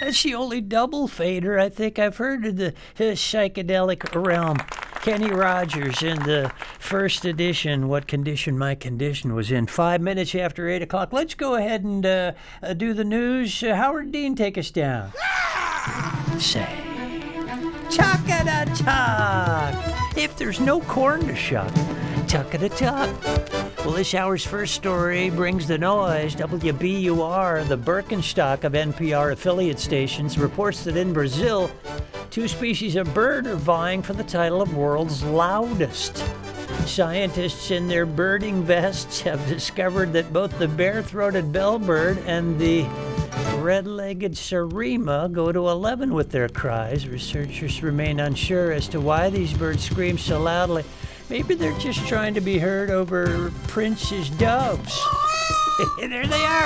That's the only double fader I think I've heard of the psychedelic realm. Kenny Rogers in the first edition, What Condition My Condition was in. 5 minutes after 8 o'clock. Let's go ahead and do the news. Howard Dean, take us down. Say, chuck-a-da-chuck. If there's no corn to shuck, chuck-a-da-chuck. Well, this hour's first story brings the noise. WBUR, the Birkenstock of NPR affiliate stations, reports that in Brazil, 2 species of bird are vying for the title of world's loudest. Scientists in their birding vests have discovered that both the bare-throated bellbird and the red-legged Sarima go to 11 with their cries. Researchers remain unsure as to why these birds scream so loudly. Maybe they're just trying to be heard over Prince's doves. There they are.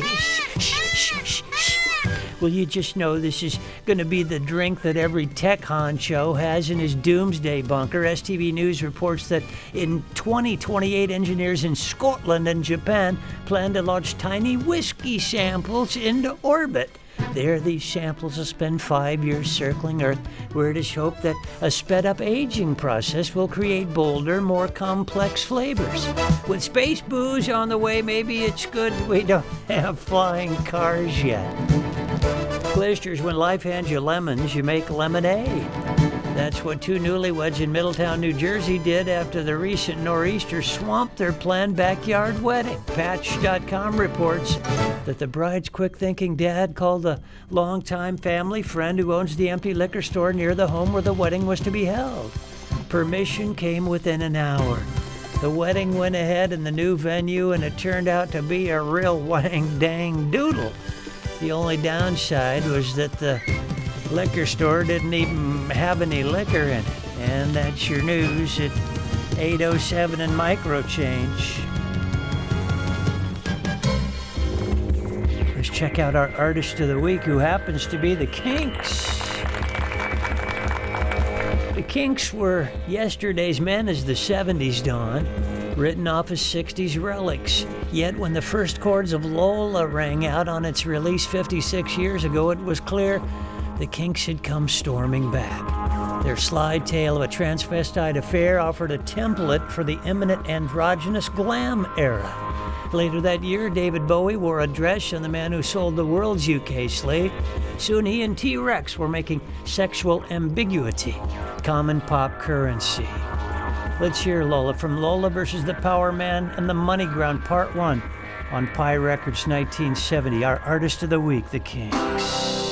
Well, you just know this is going to be the drink that every tech honcho has in his doomsday bunker. STV News reports that in 2028, engineers in Scotland and Japan plan to launch tiny whiskey samples into orbit. There, these samples will spend 5 years circling Earth, where it is hoped that a sped-up aging process will create bolder, more complex flavors. With space booze on the way, maybe it's good we don't have flying cars yet. Glisters, when life hands you lemons, you make lemonade. That's what 2 newlyweds in Middletown, New Jersey did after the recent nor'easter swamped their planned backyard wedding. Patch.com reports that the bride's quick-thinking dad called a longtime family friend who owns the empty liquor store near the home where the wedding was to be held. Permission came within an hour. The wedding went ahead in the new venue, and it turned out to be a real wang-dang doodle. The only downside was that the liquor store didn't even have any liquor in it. And that's your news at 8:07 in Microchange. Let's check out our artist of the week, who happens to be the Kinks. The Kinks were yesterday's men as the 70s dawned, written off as 60s relics. Yet when the first chords of Lola rang out on its release 56 years ago, it was clear the Kinks had come storming back. Their slide tale of a transvestite affair offered a template for the imminent androgynous glam era. Later that year, David Bowie wore a dress on The Man Who Sold the World's UK slate. Soon he and T-Rex were making sexual ambiguity common pop currency. Let's hear Lola from Lola versus the Power Man and the Money Ground, Part 1 on Pi Records 1970. Our artist of the week, the Kinks.